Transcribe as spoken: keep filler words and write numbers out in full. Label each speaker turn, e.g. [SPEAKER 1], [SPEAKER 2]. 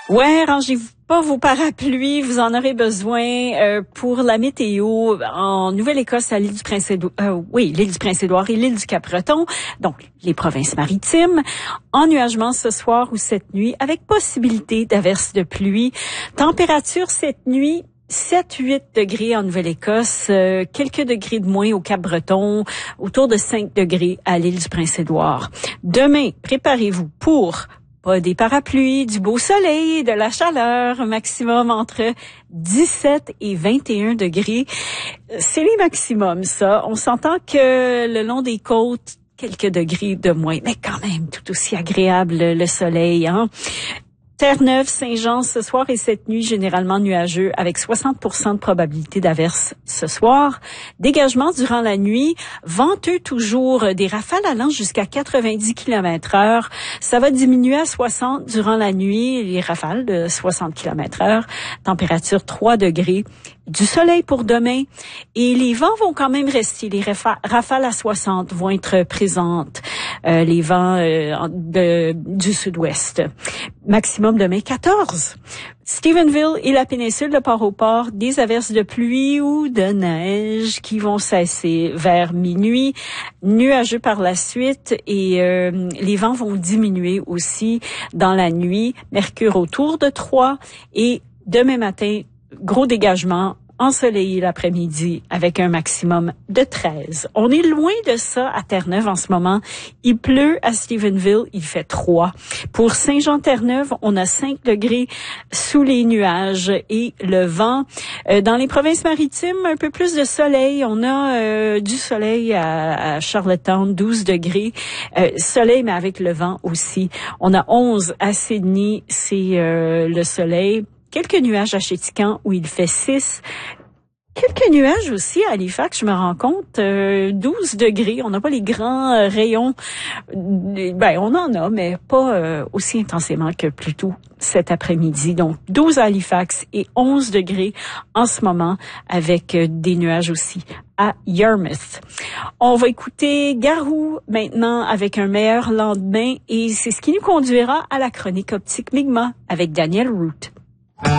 [SPEAKER 1] Ouais, rangez-vous pas vos parapluies, vous en aurez besoin euh, pour la météo en Nouvelle-Écosse, à l'île du Prince-Édouard, euh, oui, l'île du Prince-Édouard et l'île du Cap-Breton, donc les provinces maritimes. Ennuagement ce soir ou cette nuit, avec possibilité d'averses de pluie. Température cette nuit, sept à huit degrés en Nouvelle-Écosse, euh, quelques degrés de moins au Cap-Breton, autour de cinq degrés à l'île du Prince-Édouard. Demain, préparez-vous pour pas des parapluies, du beau soleil, de la chaleur, maximum entre dix-sept et vingt et un degrés. C'est les maximums, ça. On s'entend que le long des côtes, quelques degrés de moins, mais quand même tout aussi agréable le soleil, hein. Terre-Neuve, Saint-Jean, ce soir et cette nuit, généralement nuageux, avec soixante pour cent de probabilité d'averse ce soir. Dégagement durant la nuit, venteux toujours, des rafales allant jusqu'à quatre-vingt-dix kilomètres heure. Ça va diminuer à soixante durant la nuit, les rafales de soixante kilomètres heure. Température trois degrés. Du soleil pour demain et les vents vont quand même rester. Les rafales à soixante vont être présentes. Euh, les vents euh, de, du sud-ouest. Maximum demain quatorze. Stephenville et la péninsule de Port-au-Port, des averses de pluie ou de neige qui vont cesser vers minuit. Nuageux par la suite et euh, les vents vont diminuer aussi dans la nuit. Mercure autour de trois et demain matin, gros dégagement, ensoleillé l'après-midi avec un maximum de treize. On est loin de ça à Terre-Neuve en ce moment. Il pleut à Stephenville, il fait trois. Pour Saint-Jean-Terre-Neuve, on a cinq degrés sous les nuages et le vent. Euh, dans les provinces maritimes, un peu plus de soleil. On a euh, du soleil à, à Charlottetown, douze degrés. Euh, soleil, mais avec le vent aussi. On a onze à Sydney, c'est euh, le soleil. Quelques nuages à Chéticamp où il fait six. Quelques nuages aussi à Halifax, je me rends compte, euh, douze degrés. On n'a pas les grands euh, rayons. Ben, on en a, mais pas euh, aussi intensément que plus tôt cet après-midi. Donc, douze à Halifax et onze degrés en ce moment avec euh, des nuages aussi à Yarmouth. On va écouter Garou maintenant avec un meilleur lendemain et c'est ce qui nous conduira à la chronique optique Mi'kmaq avec Daniel Root.